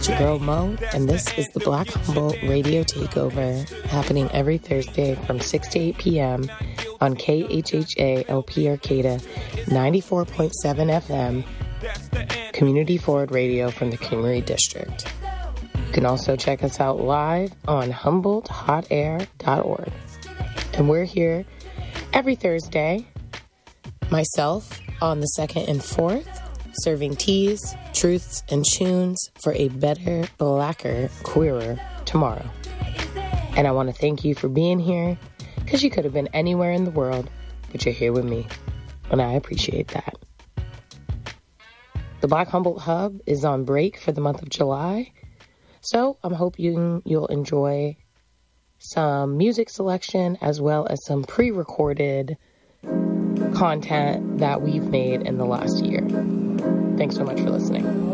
It's your girl Mo, and this is the Black Humboldt Radio Takeover, happening every Thursday from 6 to 8 p.m. on KHHA LP Arcata 94.7 FM, community forward radio from the Creamery District. You can also check us out live on HumboldtHotAir.org. And we're here every Thursday, myself on the 2nd and 4th, serving teas, truths, and tunes for a better, blacker, queerer tomorrow. And I want to thank you for being here, because you could have been anywhere in the world, but you're here with me, and I appreciate that. The Black Humboldt Hub is on break for the month of July, so I'm hoping you'll enjoy some music selection as well as some pre-recorded content that we've made in the last year. Thanks so much for listening.